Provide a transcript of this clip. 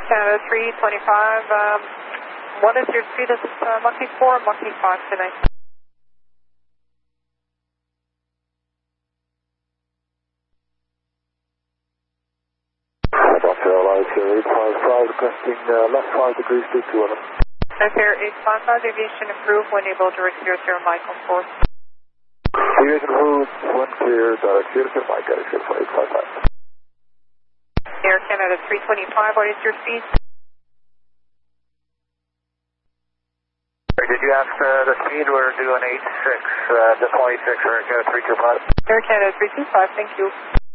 Canada 325, what is your speed? This is Monkey 4, Monkey 5 tonight. Dr. Allies here, 855, requesting left 5 degrees to 211. Repair 855, aviation approved, when able to reach 00 Mike on 4. Aviation approved, when clear, direct 00 Mike, direct 0855. Air Canada 325, what is your speed? Did you ask the speed? We're doing 86, decimal 86, Air Canada 325. Air Canada 325, thank you.